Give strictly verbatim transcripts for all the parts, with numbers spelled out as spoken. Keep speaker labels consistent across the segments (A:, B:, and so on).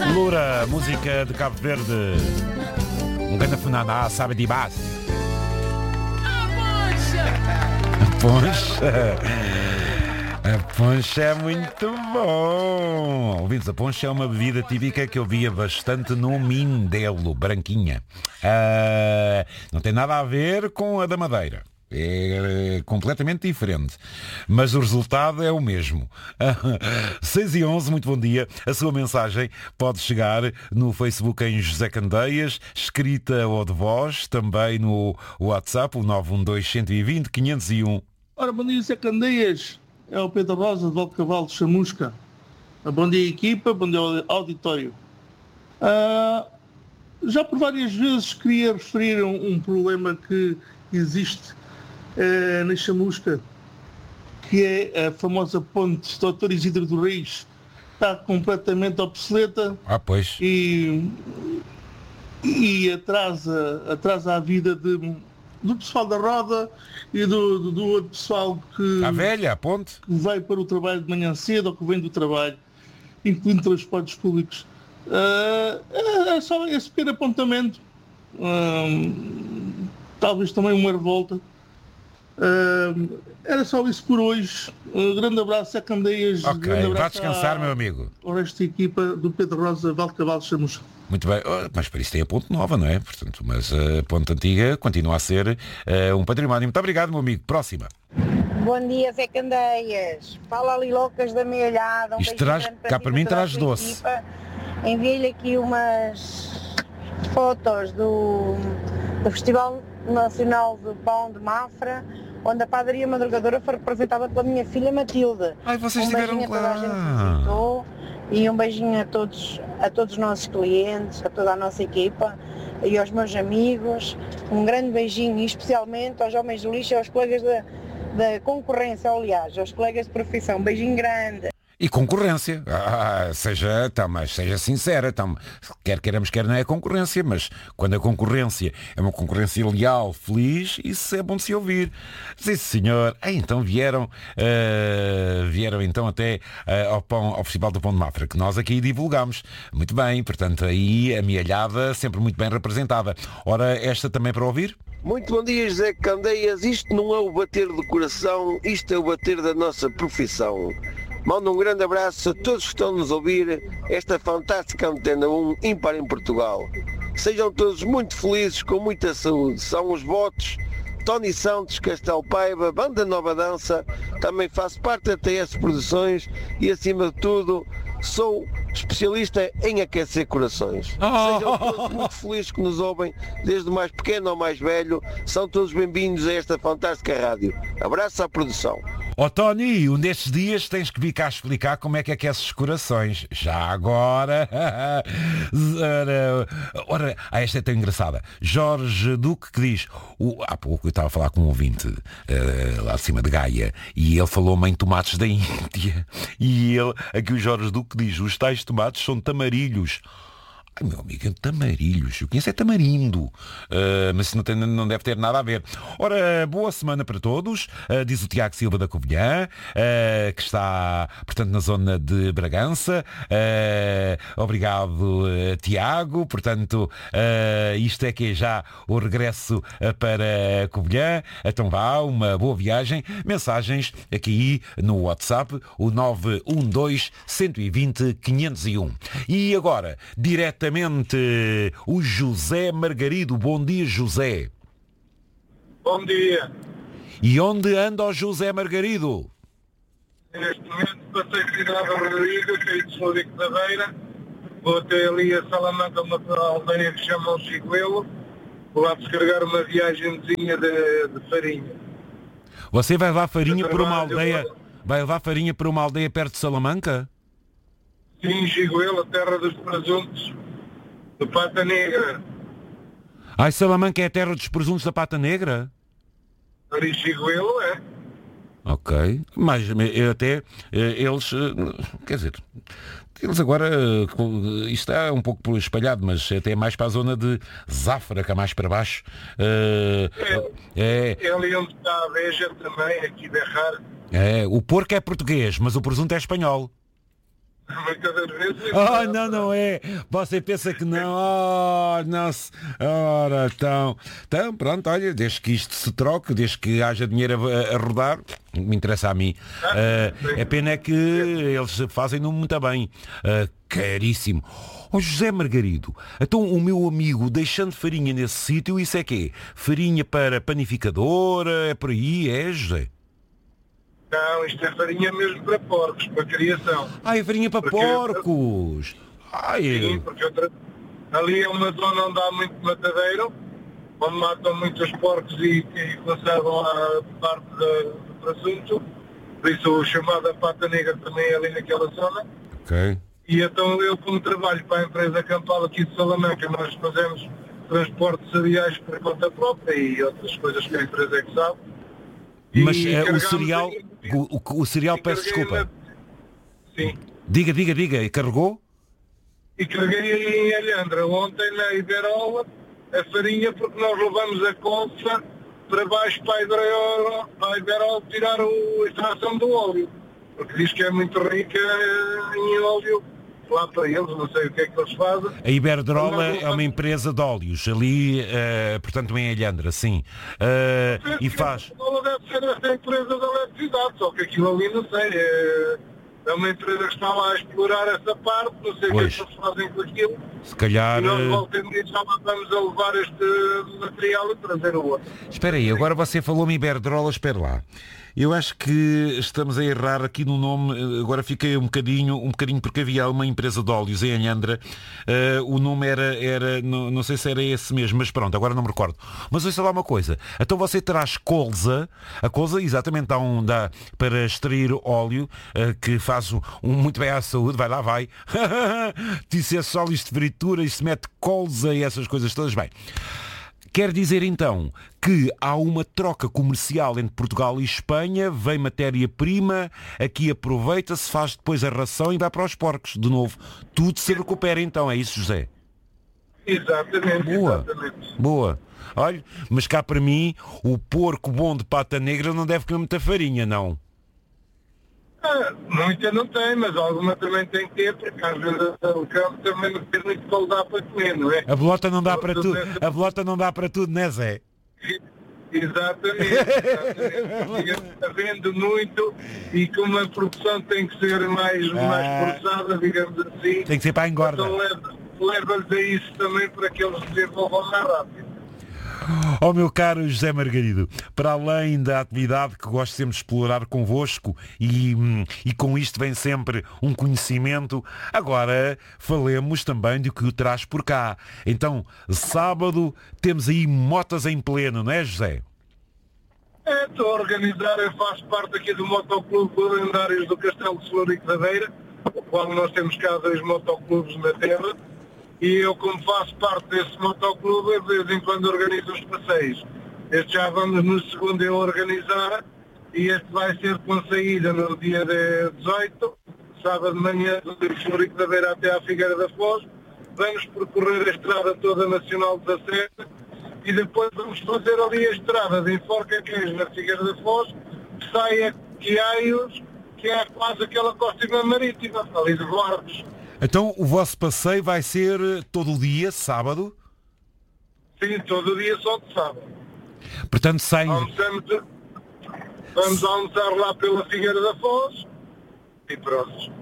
A: Lura, música de Cabo Verde. Um grande funaná, sabe de base. A poncha. A poncha é muito bom. Ouvintes, a poncha é uma bebida típica que eu via bastante no Mindelo, branquinha. Uh, não tem nada a ver com a da Madeira. É completamente diferente, mas o resultado é o mesmo. seis e onze, muito bom dia. A sua mensagem pode chegar no Facebook em José Candeias, escrita ou de voz, também no WhatsApp, o nove um dois, um dois zero, quinhentos e um.
B: Ora, bom dia, José Candeias. É o Pedro Rosa, de Valcavalo de Chamusca. Bom dia, equipa, bom dia, auditório. Uh, já por várias vezes queria referir um, um problema que existe Uh, na Chamusca, que é a famosa ponte doutor Isidro do Reis. Está completamente obsoleta.
A: Ah, pois.
B: E, e atrasa, atrasa a vida de, do pessoal da roda e do, do, do outro pessoal que,
A: a velha, a ponte,
B: que vai para o trabalho de manhã cedo ou que vem do trabalho, incluindo transportes públicos. Uh, é, é só esse pequeno apontamento. Uh, talvez também uma revolta. Uh, era só isso por hoje. Uh, grande abraço a Candeias.
A: Ok, vá descansar, a, meu amigo.
B: O resto da equipa do Pedro Rosa, Valcavalo Chamusca.
A: Muito bem, mas para isso tem a ponte nova, não é? Portanto, mas a ponte antiga continua a ser uh, um património. Muito obrigado, meu amigo. Próxima.
C: Bom dia, Zé Candeias. Fala ali, loucas da mealhada. Um
A: Isto traz, cá para mim traz doce.
C: Envio-lhe aqui umas fotos do, do Festival Nacional do Pão de Mafra, onde a padaria madrugadora foi representada pela minha filha Matilde.
A: Ai, vocês
C: um beijinho
A: tiveram
C: a toda a gente que visitou e um beijinho a todos, a todos os nossos clientes, a toda a nossa equipa e aos meus amigos. Um grande beijinho e especialmente aos homens do lixo e aos colegas da, da concorrência, aliás, aos colegas de profissão. Um beijinho grande.
A: E concorrência, ah, seja, tá, mas seja sincera, tá, quer queiramos, quer não é concorrência, mas quando a concorrência é uma concorrência leal, feliz, isso é bom de se ouvir. Sim, senhor. Ah, então vieram, uh, vieram então até uh, ao, pão, ao Festival do Pão de Mafra, que nós aqui divulgamos. Muito bem, portanto aí a mialhada sempre muito bem representada. Ora, esta também para ouvir?
D: Muito bom dia, José Candeias. Isto não é o bater do coração, isto é o bater da nossa profissão. Mando um grande abraço a todos que estão a nos ouvir, esta fantástica Antena um ímpar em Portugal. Sejam todos muito felizes, com muita saúde. São os votos Tony Santos, Castelo Paiva, Banda Nova Dança, também faço parte da T S Produções e, acima de tudo, sou especialista em aquecer corações. Sejam todos muito felizes que nos ouvem, desde o mais pequeno ao mais velho. São todos bem-vindos a esta fantástica rádio. Abraço à produção.
A: Ó oh, Tony, um destes dias tens que vir cá explicar como é que aqueces os corações. Já agora... ora, ora, ah, esta é tão engraçada. Jorge Duque que diz... O, há pouco eu estava a falar com um ouvinte uh, lá de cima de Gaia e ele falou-me em tomates da Índia. E ele, aqui o Jorge Duque diz... Os tais tomates são tamarilhos. Ai, meu amigo, é tamarilhos. Eu conheço é tamarindo. Uh, mas isso não, tem, não deve ter nada a ver. Ora, boa semana para todos. Uh, diz o Tiago Silva da Covilhã, uh, que está, portanto, na zona de Bragança. Uh, obrigado, uh, Tiago. Portanto, uh, isto é que é já o regresso uh, para Covilhã. Então vá, uma boa viagem. Mensagens aqui no WhatsApp, o nove um dois, um dois zero, quinhentos e um. E agora, direto o José Margarido. Bom dia, José.
E: Bom dia.
A: E onde anda o José Margarido?
E: Neste momento passei a cidade da Margarido, saí de São da Beira, vou até ali a Salamanca, uma aldeia que se chama o Chiguelo, vou lá descarregar uma viagemzinha de, de farinha.
A: Você vai levar farinha para uma aldeia, vai levar farinha para uma aldeia perto de Salamanca?
E: Sim, Chiguelo, a terra dos presuntos. De Pata Negra.
A: Ai, Salamanca é a terra dos presuntos da Pata Negra?
E: Ali Chiguelo é.
A: Ok, mas eu até eles, quer dizer, eles agora, isto está um pouco espalhado, mas até mais para a zona de Zafra, cá mais para baixo.
E: É, é, é ali onde está a Beja também, aqui Berrar.
A: É, o porco é português, mas o presunto é espanhol.
E: Muitas das vezes.
A: Oh, não, não é. Você pensa que não. Oh, não se... Ora, então... Então, pronto, olha, desde que isto se troque, desde que haja dinheiro a, a rodar, me interessa a mim. Uh, é pena é que eles fazem-no muito bem. Uh, caríssimo. Oh, José Margarido, então o meu amigo deixando farinha nesse sítio, isso é quê? Farinha para panificadora? É por aí, é, José?
E: Não, isto é farinha mesmo para porcos, para criação.
A: Ah, é farinha para
E: Porque-
A: porcos. Ai,
E: Sim, porque outra- ali é uma zona onde há muito matadeiro, onde matam muitos porcos e, e conservam a parte da- do presunto. Por isso o chamado a pata negra também é ali naquela zona.
A: ok.
E: E então eu, como trabalho para a empresa Campal aqui de Salamanca, nós fazemos transportes cereais por conta própria e outras coisas que a empresa é que sabe. E
A: Mas eh, o
E: carregamos
A: cereal,
E: aí-
A: o, o- o cereal,
E: e
A: peço
E: carreguei
A: desculpa.
E: na- Sim.
A: Diga, diga, diga, e carregou?
E: E carreguei aí em Alhandra ontem na Iberola a farinha porque nós levamos a colça para baixo para a Iberola, para a Iberola tirar o- a extração do óleo. Porque diz que é muito rica em óleo lá para eles, não sei o que é que eles fazem.
A: A Iberdrola
E: Nós
A: é uma
E: levamos-
A: empresa de óleos, ali, eh, portanto, em Alhandra, sim. Eh, e faz...
E: Ela deve ser esta empresa da eletricidade, só que aquilo ali não sei, é, é uma empresa que está lá a explorar essa parte, não sei o que é
A: Pois.
E: que eles fazem com aquilo.
A: Se calhar...
E: E nós
A: eh,
E: voltamos e já vamos a levar este material e trazer o outro.
A: Espera aí, agora você falou-me Iberdrola, espera lá. Eu acho que estamos a errar aqui no nome, eh, agora fiquei um bocadinho, um bocadinho porque havia uma empresa de óleos em Alhandra, eh, o nome era, era não, não sei se era esse mesmo, mas pronto, agora não me recordo. Mas ouça lá uma coisa, então você traz colza, a colza exatamente dá um, dá para extrair óleo, eh, que faz um, um muito bem à saúde, vai lá, vai. Disse esses óleos de fritura, isso mete colza e essas coisas todas, bem. Quer dizer então que há uma troca comercial entre Portugal e Espanha, vem matéria-prima, aqui aproveita-se, faz depois a ração e vai para os porcos de novo. Tudo se recupera então, é isso, José?
E: Exatamente,
A: Boa.
E: exatamente.
A: Boa. Olha, mas cá para mim, o porco bom de pata negra não deve comer muita farinha, não.
E: Ah, muita não tem, mas alguma também tem que ter, porque às vezes o campo também não tem muito para dar para comer, não é?
A: A bolota não dá para tudo. A bolota não dá para tudo, não é, Zé?
E: Exatamente, exatamente. Havendo muito e como a produção tem que ser mais,
A: Ah.
E: mais forçada, digamos assim,
A: Tem que ser para a engorda.
E: então leva- leva-lhes a isso também para que eles se desenvolvam mais rápido.
A: Ó meu caro José Margarido, para além da atividade que gosto sempre de explorar convosco e, hum, e com isto vem sempre um conhecimento, agora falemos também do que o traz por cá. Então, sábado temos aí motas em pleno, não é, José?
E: É, estou a organizar, eu faço parte aqui do Motoclube Lendários do Castelo de Florico da Beira, o qual nós temos cá dois motoclubes na terra, e eu, como faço parte desse motoclube, de vez em quando organizo os passeios. Este já vamos no segundo a organizar, e este vai ser com saída no dia dezoito, sábado de manhã, do Florico da Beira até à Figueira da Foz. Vamos percorrer a estrada toda nacional dezassete, e depois vamos fazer ali a estrada de Enforca Queijo na Figueira da Foz, que sai a Quiaios, que é quase aquela costa marítima, ali de Guardes.
A: Então o vosso passeio vai ser todo o dia, sábado?
E: Sim, todo dia só de sábado.
A: Portanto, saem...
E: Almoçamos, vamos almoçar lá pela Figueira da Foz e pronto.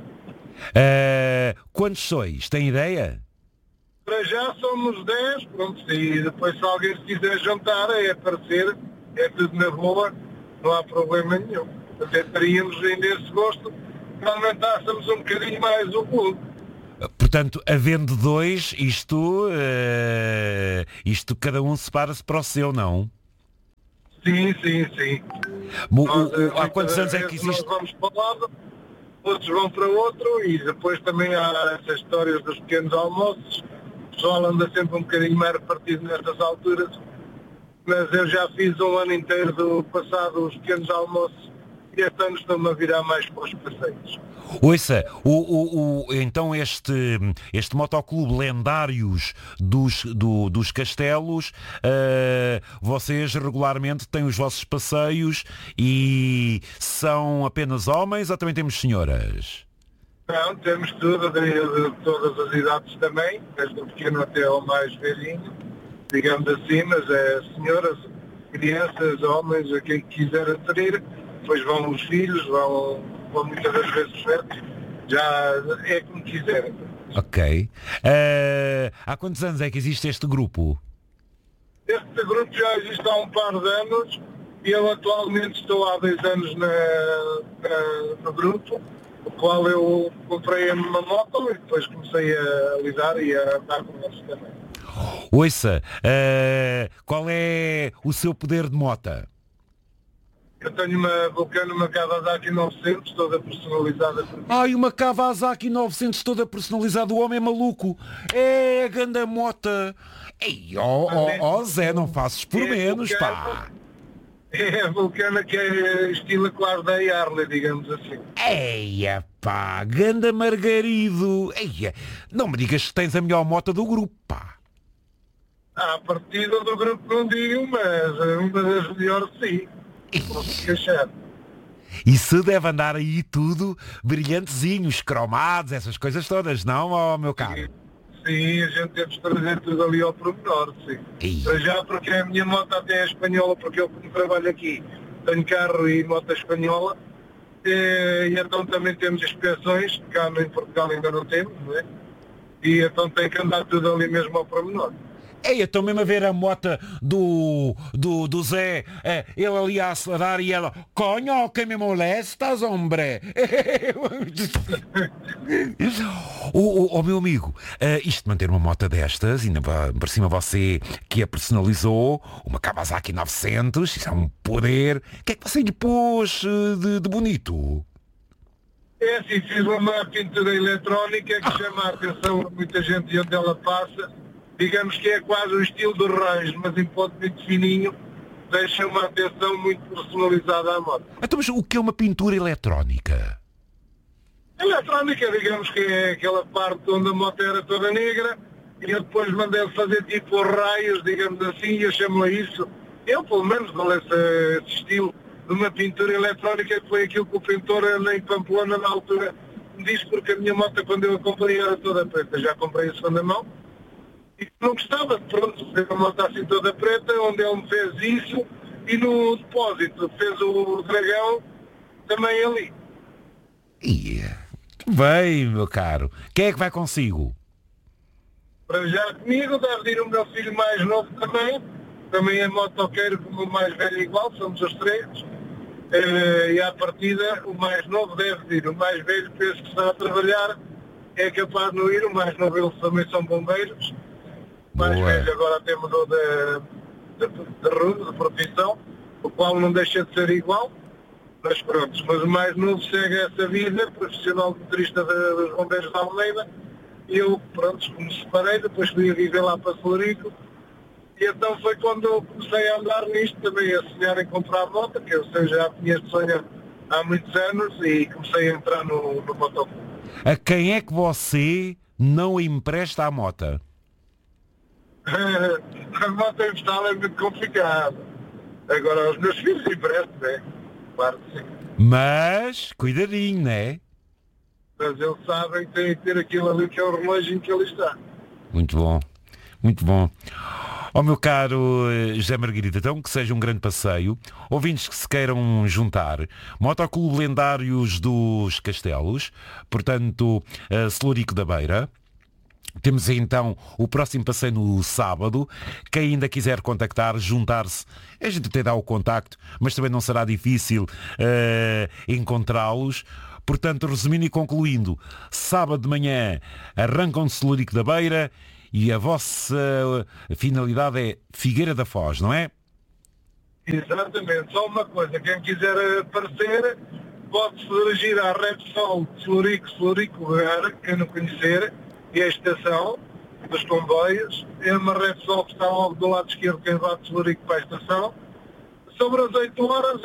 A: Uh, quantos sois? Tem ideia?
E: Para já somos dez, pronto, e depois se alguém se quiser jantar, é aparecer, é tudo na boa, não há problema nenhum. Até teríamos ainda esse gosto que aumentássemos um bocadinho mais o clube.
A: Portanto, havendo dois, isto, uh, isto cada um separa-se para o seu, não?
E: Sim, sim, sim.
A: Mo-
E: Nós,
A: o- o- há
E: eh,
A: quantos anos é que
E: vezes
A: existe?
E: Nós vamos para um lado, outros vão para outro e depois também há essas histórias dos pequenos almoços. O pessoal anda sempre um bocadinho mais repartido nestas alturas, mas eu já fiz um ano inteiro do passado os pequenos almoços e este ano estou-me a virar mais para os passeios.
A: Ouça, o, o, o, então este, este motoclube Lendários dos, do, dos Castelos, uh, vocês regularmente têm os vossos passeios e são apenas homens ou também temos senhoras?
E: Não, temos tudo, de, de todas as idades também, desde o pequeno até ao mais velhinho, digamos assim, mas é senhoras, crianças, homens, a quem quiser aderir, depois vão os filhos, vão, vão muitas das vezes os netos, já é como quiserem.
A: Ok. Uh, há quantos anos é que existe este grupo?
E: Este grupo já existe há um par de anos e eu atualmente estou há dois anos na, na, no grupo, o qual eu comprei uma moto e depois comecei a lidar e a andar com eles também.
A: Ouça, uh, qual é o seu poder de mota?
E: Eu tenho uma Vulcano, uma Kawasaki novecentos, toda personalizada por mim.
A: Ai, uma Kawasaki novecentos toda personalizada, o homem é maluco. É, ganda mota. Ei, ó oh, oh, oh, Zé, não faças por é menos, Vulcano, pá.
E: É a Vulcana que é estilo quase da Harley, digamos assim.
A: Eia, pá, ganda Margarido. Eia, não me digas que tens a melhor moto do grupo, pá.
E: À partida do grupo não digo, mas uma das melhores sim.
A: Isso deve andar aí tudo brilhantezinhos, cromados, essas coisas todas, não, oh, meu caro?
E: Sim, a gente deve trazer tudo ali ao pormenor, sim. Para já porque a minha moto até é espanhola, porque eu como trabalho aqui tenho carro e moto espanhola, e, e então também temos inspeções, cá em Portugal ainda não temos, não é? E então tem que andar tudo ali mesmo ao pormenor.
A: Ei, estou mesmo a ver a moto do, do, do Zé, é, ele ali a acelerar e ela, conho, que me molestas, hombre? O oh, oh, oh, meu amigo, uh, isto de manter uma moto destas, ainda por cima você que a personalizou, uma Kawasaki novecentos, isso é um poder. O que é que você lhe pôs de, de bonito?
E: É assim, fiz uma pintura eletrónica que chama a atenção a muita gente e onde ela passa. Digamos que é quase o estilo do range, mas em ponto muito fininho, deixa uma atenção muito personalizada à moto.
A: Então, mas o que é uma pintura eletrónica?
E: Eletrónica, digamos que é aquela parte onde a moto era toda negra, e eu depois mandei fazer tipo raios, digamos assim, e eu chamo-a isso. Eu, pelo menos, dou esse, esse estilo de uma pintura eletrónica, que foi aquilo que o pintor em Pamplona, na altura, me disse, porque a minha moto, quando eu a comprei, era toda preta. Já comprei a segunda mão. E não gostava, pronto, ter uma moto assim toda preta, onde ele me fez isso, e no depósito fez o dragão também ali.
A: Yeah. Bem, meu caro, quem é que vai consigo?
E: Para já comigo, deve ir o meu filho mais novo também, também é motoqueiro como o mais velho igual, somos os três, e à partida o mais novo deve ir, o mais velho penso que está a trabalhar, é capaz de não ir, o mais novo eles também são bombeiros. Mais velho agora até mudou de, de, de rumo, de profissão, o qual não deixa de ser igual, mas pronto, mas o mais novo segue essa vida, profissional motorista dos bombeiros da Almeida, e eu, pronto, como separei, depois fui a viver lá para Celurico, e então foi quando eu comecei a andar nisto, também a sonhar em comprar a moto, que eu sei, já tinha este sonho há muitos anos, e comecei a entrar no, no motoclube.
A: A quem é que você não empresta a moto?
E: A moto emprestada é muito complicado. Agora, os meus filhos emprestam, né? Claro que sim.
A: Mas, cuidadinho, não é?
E: Mas eles sabem que têm que ter aquilo ali que é o relógio em que ele está.
A: Muito bom, muito bom. Ó, meu caro José Margarida, então que seja um grande passeio. Ouvintes que se queiram juntar, Motoclube Lendários dos Castelos, portanto, uh, Celurico da Beira. Temos então o próximo passeio no sábado. Quem ainda quiser contactar, juntar-se, a gente até dá o contacto, mas também não será difícil uh, encontrá-los. Portanto, resumindo e concluindo, sábado de manhã arrancam de Celurico da Beira e a vossa finalidade é Figueira da Foz, não é?
E: Exatamente. Só uma coisa, quem quiser aparecer pode-se dirigir à Repsol de Celurico, Celurico Lugar, quem não conhecer, e a estação dos comboios. É uma Repsol que está logo do lado esquerdo, quem vai de Celurico para a estação. Sobre as oito horas